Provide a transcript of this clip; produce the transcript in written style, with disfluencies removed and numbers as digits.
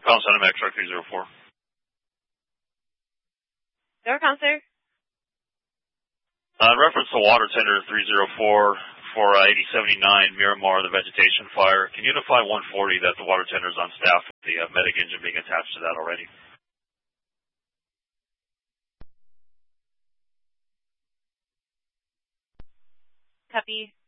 Pound Center Max Truck 304. Door counselor. In reference to water tender 304 for 8079 Miramar, the vegetation fire, can you notify 140 that the water tender is on staff with the medic engine being attached to that already? Copy.